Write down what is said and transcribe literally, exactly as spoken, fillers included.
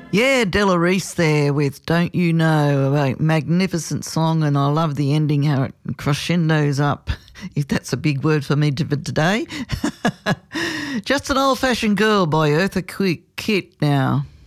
Yeah, Della Reese there with Don't You Know, a magnificent song, and I love the ending, how it crescendos up, if that's a big word for me to, for today. Just an Old-Fashioned Girl by Eartha Kitt now.